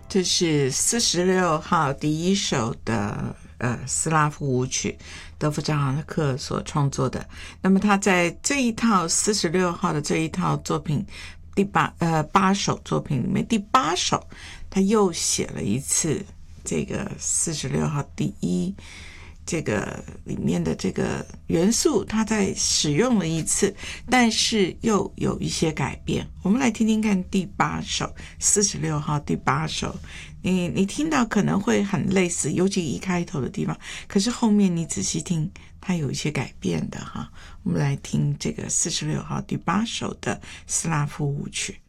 这是46号第一首的斯拉夫舞曲，德弗扎哈克所创作的。那么他在这一套46号的这一套作品八首作品里面，第8首他又写了一次这个46号第一这个里面的这个元素，他在使用了一次，但是又有一些改变。我们来听听看第8首46号第8首，你听到可能会很类似，尤其一开头的地方，可是后面你仔细听它有一些改变的哈。我们来听这个46号第8首的斯拉夫舞曲。